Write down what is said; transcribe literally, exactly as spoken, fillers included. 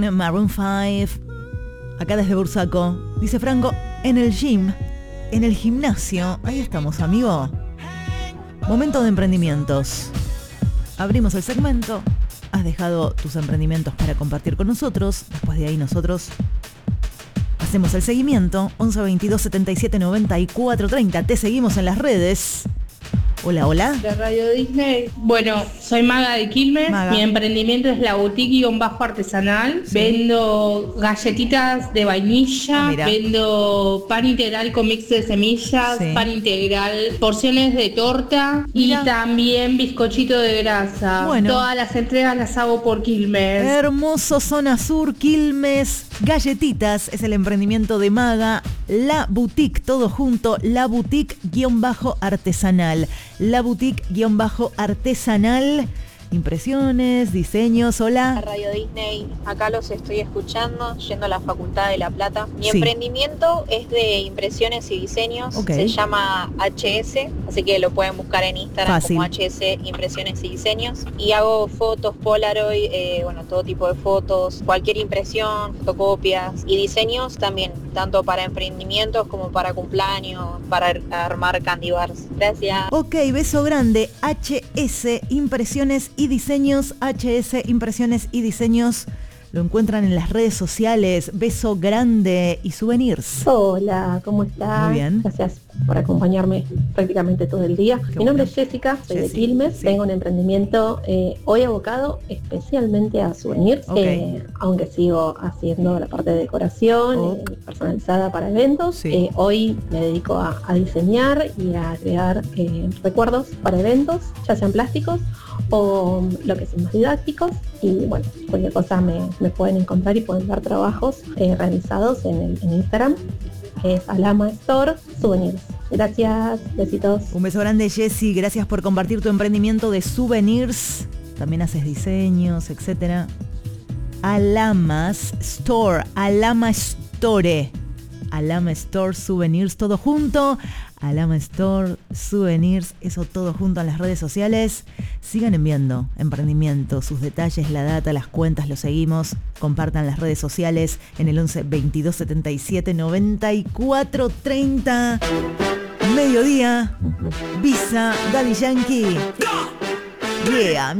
Maroon cinco. Acá desde Bursaco. Dice Franco, en el gym, en el gimnasio. Ahí estamos, amigo. Momento de emprendimientos. Abrimos el segmento. Has dejado tus emprendimientos para compartir con nosotros. Después de ahí nosotros hacemos el seguimiento. once veintidós setenta y siete noventa y cuatro treinta. Te seguimos en las redes. Hola, hola. De Radio Disney. Bueno, soy Maga de Quilmes. Maga. Mi emprendimiento es la boutique-artesanal. Sí. Vendo galletitas de vainilla. Ah, vendo pan integral con mix de semillas. Sí. Pan integral, porciones de torta. Mira. Y también bizcochito de grasa. Bueno. Todas las entregas las hago por Quilmes. Hermoso, zona sur, Quilmes. Galletitas es el emprendimiento de Maga. La boutique, todo junto. La boutique-artesanal. La boutique-artesanal. Impresiones, diseños, hola. Radio Disney, acá los estoy escuchando, yendo a la Facultad de La Plata. Mi sí. emprendimiento es de impresiones y diseños, okay. Se llama H S, así que lo pueden buscar en Instagram Fácil. como H S Impresiones y Diseños. Y hago fotos Polaroid, eh, bueno, todo tipo de fotos, cualquier impresión, fotocopias y diseños también, tanto para emprendimientos como para cumpleaños, para armar candy bars. Gracias. Ok, beso grande. H S Impresiones y Diseños, H S Impresiones y Diseños. Lo encuentran en las redes sociales. Beso grande y souvenirs. Hola, ¿cómo estás? Muy bien. Gracias por acompañarme prácticamente todo el día. Qué Mi nombre bueno. es Jessica, soy Jessy, de Quilmes. sí. Tengo un emprendimiento eh, hoy abocado especialmente a souvenirs, Okay. eh, aunque sigo haciendo la parte de decoración Ok. eh, personalizada para eventos. Sí. Eh, hoy me dedico a, a diseñar y a crear eh, recuerdos para eventos, ya sean plásticos o lo que son más didácticos, y bueno, cualquier cosa me, me pueden encontrar y pueden ver trabajos eh, realizados en, el, en Instagram, que es Alama Store Souvenirs. Gracias, besitos. Un beso grande, Jessy. Gracias por compartir tu emprendimiento de souvenirs. También haces diseños, etcétera. Alamas Store, Alama Store. Alama Store Souvenirs, todo junto. Alama Store Souvenirs, eso todo junto en las redes sociales. Sigan enviando emprendimientos, sus detalles, la data, las cuentas, los seguimos. Compartan las redes sociales en el once veintidós setenta y siete noventa y cuatro treinta. Mediodía, Visa, Daddy Yankee. Yeah.